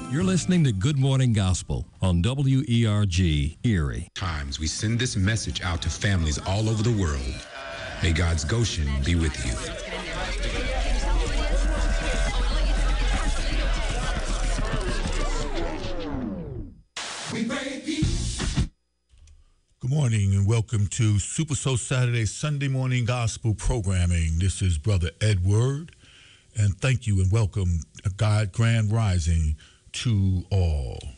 You're listening to Good Morning Gospel on WERG Erie. Times we send this message out to families all over the world. May God's Goshen be with you. Good morning and welcome to Super Soul Saturday Sunday morning gospel programming. This is Brother Edward, and thank you and welcome God Grand Rising to all.